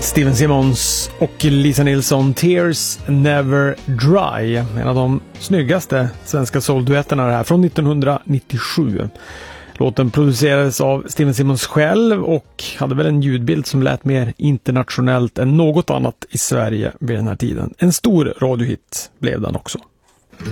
Steven Simmons och Lisa Nilsson, Tears Never Dry. En av de snyggaste svenska soulduetterna här från 1997. Låten producerades av Steven Simmons själv och hade väl en ljudbild som lät mer internationellt än något annat i Sverige vid den här tiden. En stor radiohit blev den också.